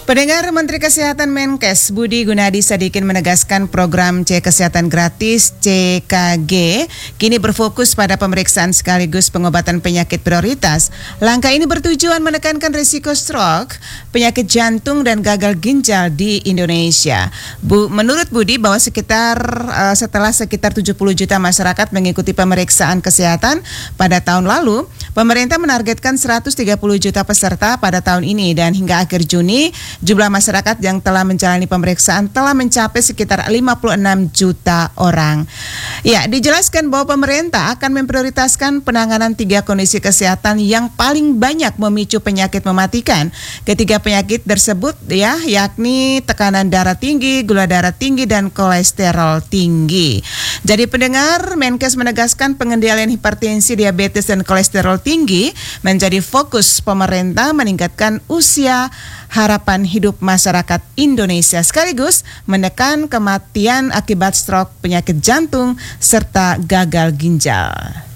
Pendengar, Menteri Kesehatan Menkes Budi Gunadi Sadikin menegaskan program C Kesehatan Gratis CKG kini berfokus pada pemeriksaan sekaligus pengobatan penyakit prioritas. Langkah ini bertujuan menekankan risiko stroke, penyakit jantung dan gagal ginjal di Indonesia. Menurut Budi bahwa setelah sekitar 70 juta masyarakat mengikuti pemeriksaan kesehatan pada tahun lalu, pemerintah menargetkan 130 juta peserta pada tahun ini dan hingga akhir Juni jumlah masyarakat yang telah menjalani pemeriksaan telah mencapai sekitar 56 juta orang. Ya, dijelaskan bahwa pemerintah akan memprioritaskan penanganan 3 kondisi kesehatan yang paling banyak memicu penyakit mematikan. Ketiga penyakit tersebut yakni tekanan darah tinggi, gula darah tinggi, dan kolesterol tinggi. Jadi pendengar, Menkes menegaskan pengendalian hipertensi, diabetes, dan kolesterol tinggi menjadi fokus pemerintah meningkatkan usia harapan hidup masyarakat Indonesia sekaligus menekan kematian akibat stroke, penyakit jantung, serta gagal ginjal.